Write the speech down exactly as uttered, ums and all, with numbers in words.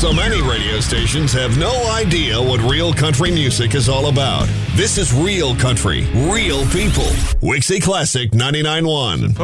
So many radio stations have no idea what real country music is all about. This is real country, real people. Wixie Classic ninety-nine point one.